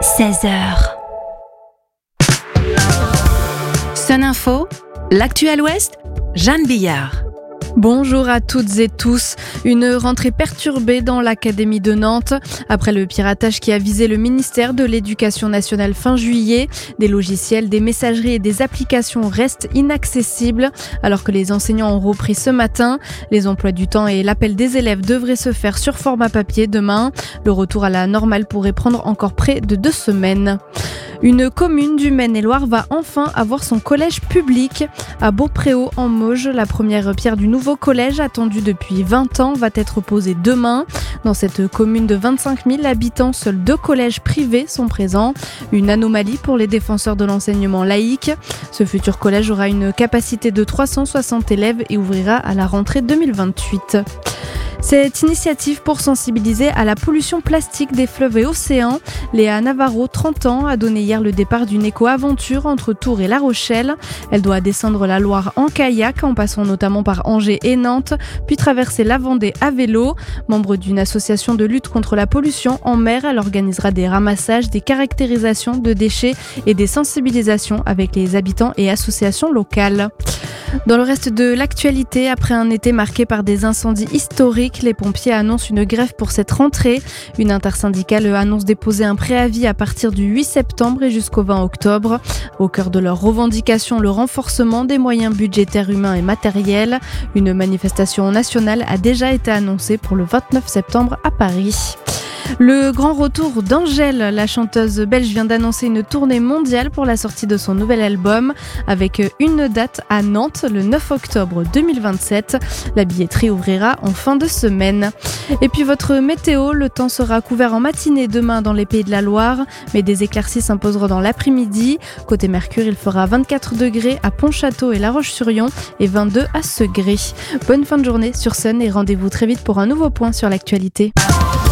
16h. Sun Info, l'actu à l'Ouest, Jeanne Billard. Bonjour à toutes et tous. Une rentrée perturbée dans l'Académie de Nantes. Après le piratage qui a visé le ministère de l'Éducation nationale fin juillet, des logiciels, des messageries et des applications restent inaccessibles alors que les enseignants ont repris ce matin. Les emplois du temps et l'appel des élèves devraient se faire sur format papier demain. Le retour à la normale pourrait prendre encore près de 2 semaines. Une commune du Maine-et-Loire va enfin avoir son collège public. À Beaupréau, en Mauges, la première pierre du nouveau collège, attendu depuis 20 ans, va être posée demain. Dans cette commune de 25 000 habitants, seuls 2 collèges privés sont présents. Une anomalie pour les défenseurs de l'enseignement laïque. Ce futur collège aura une capacité de 360 élèves et ouvrira à la rentrée 2028. Cette initiative pour sensibiliser à la pollution plastique des fleuves et océans, Léa Navarro, 30 ans, a donné hier le départ d'une éco-aventure entre Tours et La Rochelle. Elle doit descendre la Loire en kayak, en passant notamment par Angers et Nantes, puis traverser la Vendée à vélo. Membre d'une association de lutte contre la pollution en mer, elle organisera des ramassages, des caractérisations de déchets et des sensibilisations avec les habitants et associations locales. Dans le reste de l'actualité, après un été marqué par des incendies historiques, les pompiers annoncent une grève pour cette rentrée. Une intersyndicale annonce déposer un préavis à partir du 8 septembre et jusqu'au 20 octobre. Au cœur de leurs revendications, le renforcement des moyens budgétaires, humains et matériels. Une manifestation nationale a déjà été annoncée pour le 29 septembre à Paris. Le grand retour d'Angèle, la chanteuse belge vient d'annoncer une tournée mondiale pour la sortie de son nouvel album avec une date à Nantes le 9 octobre 2027. La billetterie ouvrira en fin de semaine. Et puis votre météo, le temps sera couvert en matinée demain dans les Pays de la Loire, mais des éclaircies s'imposeront dans l'après-midi. Côté Mercure, il fera 24 degrés à Pontchâteau et La Roche-sur-Yon et 22 à Segré. Bonne fin de journée sur Sun et rendez-vous très vite pour un nouveau point sur l'actualité.